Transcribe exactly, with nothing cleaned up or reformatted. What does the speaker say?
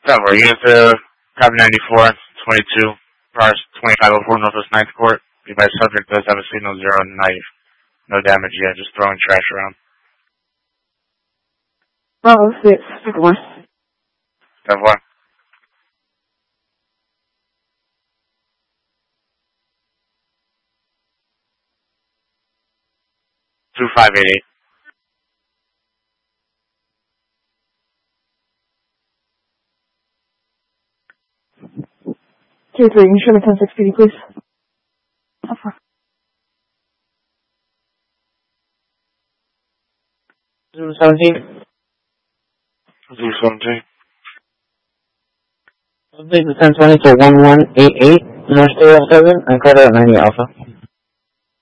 Don't worry, unit to Copy ninety-four, twenty-two, cars twenty-five oh four Northwest ninth Court. The advised subject does have a signal zero knife. No damage yet, just throwing trash around. Oh, six, six one. Have one. Two five eight eight. Two three, you should have ten six P D, please. Zero seventeen. Zero seventeen. Update the ten twenty to one one eight eight, North Stereo seven, and Carter at ninety Alpha.